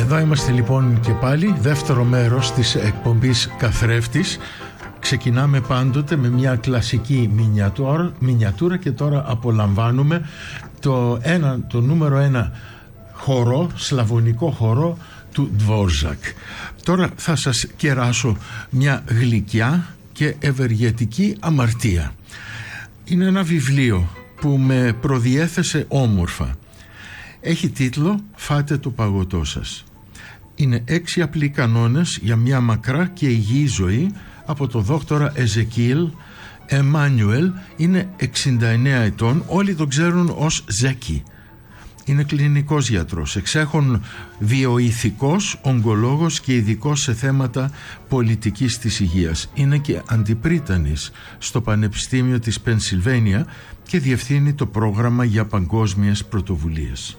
Εδώ είμαστε λοιπόν και πάλι, δεύτερο μέρος της εκπομπής Καθρέφτης. Ξεκινάμε πάντοτε με μια κλασική μινιατούρα και τώρα απολαμβάνουμε το νούμερο 1 χορό, σλαβωνικό χορό του Ντβόρζακ. Τώρα θα σας κεράσω μια γλυκιά και ευεργετική αμαρτία. Είναι ένα βιβλίο που με προδιέθεσε όμορφα. Έχει τίτλο «Φάτε το παγωτό σας». Είναι 6 απλοί κανόνες για μια μακρά και υγιή ζωή από το δόκτορα Εζεκίλ Εμάνιουελ. Είναι 69 ετών, όλοι τον ξέρουν ως Ζέκι. Είναι κλινικός γιατρός, εξέχων βιοηθικός, ογκολόγος και ειδικός σε θέματα πολιτικής της υγείας. Είναι και αντιπρίτανης στο Πανεπιστήμιο της Πενσιλβένια και διευθύνει το πρόγραμμα για παγκόσμιες πρωτοβουλίες.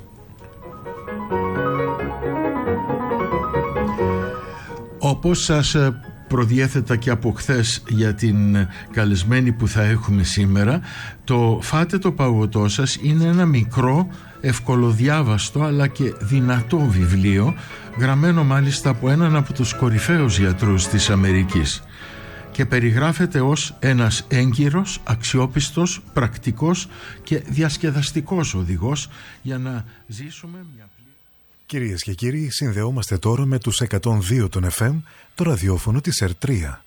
Όπως σας προδιέθετα και από χθες για την καλεσμένη που θα έχουμε σήμερα, το «Φάτε το παγωτό σας» είναι ένα μικρό, ευκολοδιάβαστο αλλά και δυνατό βιβλίο, γραμμένο μάλιστα από έναν από τους κορυφαίους γιατρούς της Αμερικής, και περιγράφεται ως ένας έγκυρος, αξιόπιστος, πρακτικός και διασκεδαστικός οδηγός για να ζήσουμε μια... Κυρίες και κύριοι, συνδεόμαστε τώρα με τους 102 των FM, το ραδιόφωνο της ΕΡΤΡΙΑ.